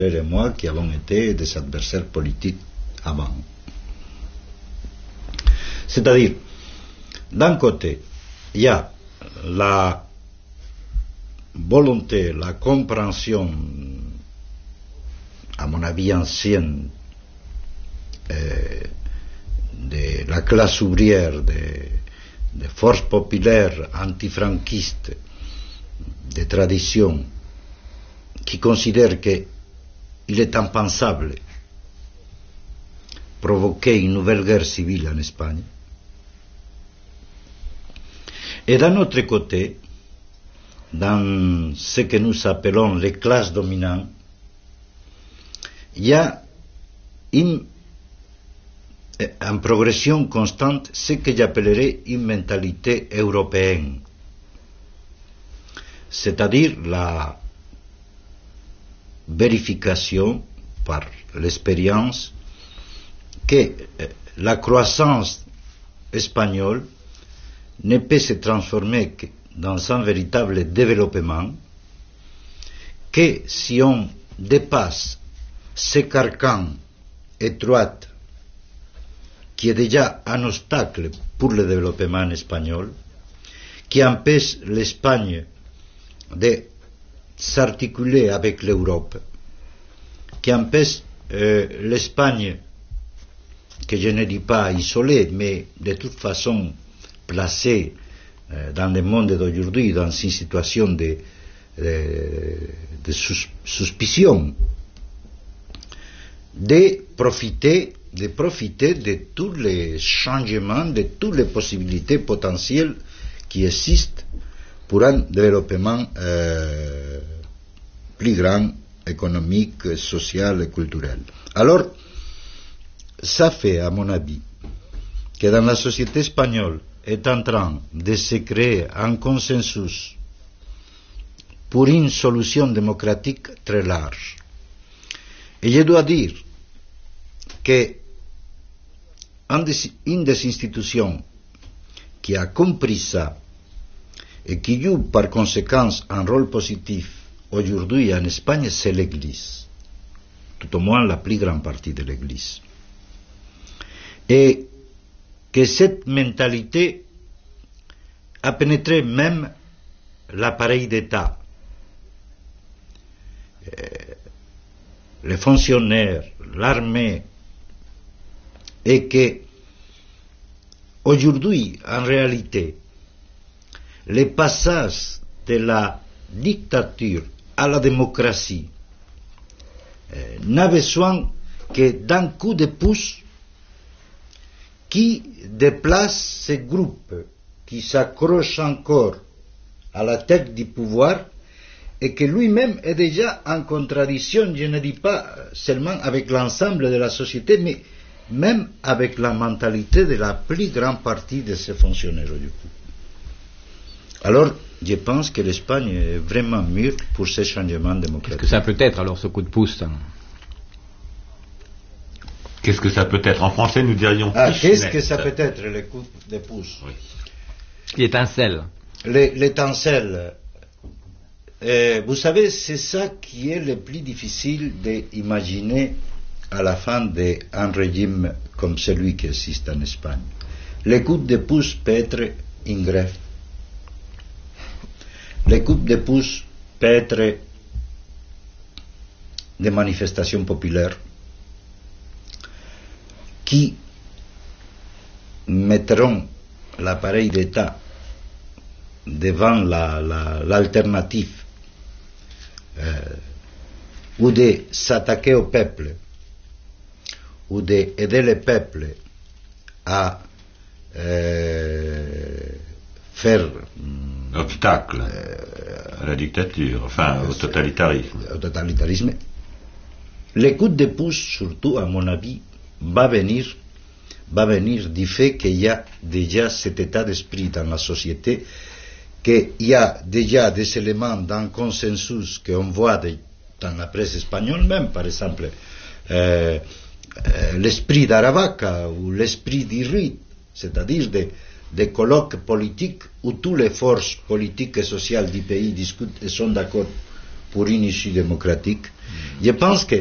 et moi qui avons été des adversaires politiques avant. C'est-à-dire, d'un côté, il y a la volonté, la compréhension, à mon avis ancienne, de la classe ouvrière, des forces populaires antifranquistes, des traditions, qui considèrent qu'il est impensable provoquer une nouvelle guerre civile en Espagne. Et d'un autre côté, dans ce que nous appelons les classes dominantes, il y a en progression constante ce que j'appellerais une mentalité européenne, c'est-à-dire la vérification par l'expérience que la croissance espagnole ne peut se transformer que dans un véritable développement, que si on dépasse ce carcan étroit qui est déjà un obstacle pour le développement espagnol, qui empêche l'Espagne de s'articuler avec l'Europe, qui empêche l'Espagne, que je ne dis pas isolée, mais de toute façon placée dans le monde d'aujourd'hui dans une situation de suspicion, de profiter de tous les changements, de toutes les possibilités potentielles qui existent pour un développement plus grand, économique, social et culturel. Alors, ça fait, à mon avis, que dans la société espagnole est en train de se créer un consensus pour une solution démocratique très large. Et je dois dire que une des institutions qui a compris ça et qui joue par conséquent un rôle positif aujourd'hui en Espagne, c'est l'Église, tout au moins la plus grande partie de l'Église. Et que cette mentalité a pénétré même l'appareil d'État. Les fonctionnaires, l'armée, et que aujourd'hui, en réalité, le passage de la dictature à la démocratie n'a besoin que d'un coup de pouce qui déplace ces groupes qui s'accrochent encore à la tête du pouvoir et que lui-même est déjà en contradiction, je ne dis pas seulement avec l'ensemble de la société, mais même avec la mentalité de la plus grande partie de ces fonctionnaires du coup. Alors, je pense que l'Espagne est vraiment mûre pour ces changements démocratiques. Qu'est-ce que ça peut être alors ce coup de pouce? Qu'est-ce que ça peut être? En français, nous dirions... qu'est-ce que ça peut être, le coup de pouce? Oui. L'étincelle. L'étincelle. Vous savez, c'est ça qui est le plus difficile d'imaginer à la fin d'un régime comme celui qui existe en Espagne. Le coup de pouce peut être une grève. Le coup de pouce peut être des manifestations populaires qui mettront l'appareil d'État devant l'alternative ou de s'attaquer au peuple ou d'aider le peuple à faire obstacle à la dictature, enfin au totalitarisme. Au totalitarisme. Le coup de pouce, surtout à mon avis, va venir du fait qu'il y a déjà cet état d'esprit dans la société, qu'il y a déjà des éléments d'un consensus qu'on voit dans la presse espagnole même, par exemple l'esprit d'Aravaca ou l'esprit d'Irrit, c'est-à-dire des colloques politiques où toutes les forces politiques et sociales du pays discutent et sont d'accord pour une issue démocratique. Je pense que